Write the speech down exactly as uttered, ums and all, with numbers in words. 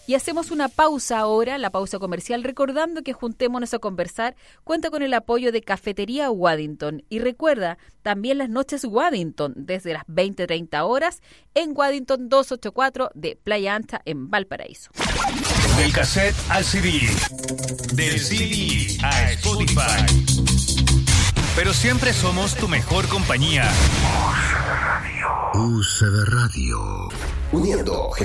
Y hacemos una pausa ahora, la pausa comercial, recordando que Juntémonos a Conversar cuenta con el apoyo de Cafetería Waddington. Y recuerda, también las noches Waddington, desde las veinte treinta horas, en Waddington doscientos ochenta y cuatro de Playa Ancha, en Valparaíso. Del cassette al C D, del C D a Spotify. Pero siempre somos tu mejor compañía. U C B Radio. Uniendo